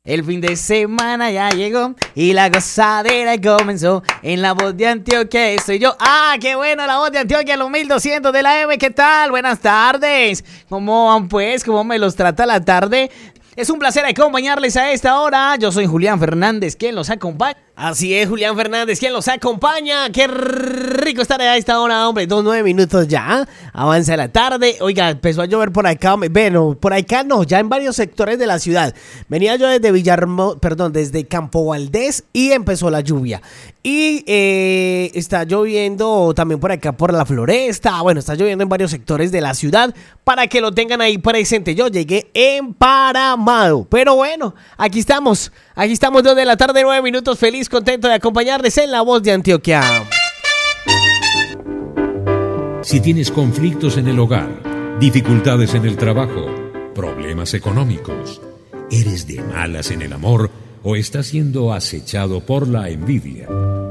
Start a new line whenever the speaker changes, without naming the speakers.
El fin de semana ya llegó y la gozadera comenzó. En la voz de Antioquia soy yo. ¡Ah, qué bueno! La voz de Antioquia, los 1200 de la M. ¿Qué tal? Buenas tardes. ¿Cómo van pues? ¿Cómo me los trata la tarde? Es un placer acompañarles a esta hora. Yo soy Julián Fernández, quien los acompaña. Así es, Julián Fernández, quien los acompaña. Qué rico estar a esta hora, hombre. 9 minutos ya. Avanza la tarde. Oiga, empezó a llover por acá. Bueno, por acá no, ya en varios sectores de la ciudad. Venía yo desde Campo Valdés y empezó la lluvia. Y está lloviendo también por acá por la Floresta. Bueno, está lloviendo en varios sectores de la ciudad para que lo tengan ahí presente. Yo llegué emparamado. Pero bueno, aquí estamos. Aquí estamos 2 de la tarde, 9 minutos. Feliz, contento de acompañarles en La Voz de Antioquia.
Si tienes conflictos en el hogar, dificultades en el trabajo, problemas económicos, eres de malas en el amor o estás siendo acechado por la envidia,